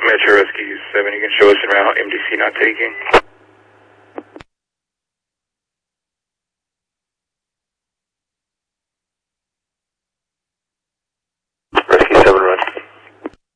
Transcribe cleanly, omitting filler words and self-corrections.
Metro Rescue 7, you can show us en route, MDC not taking.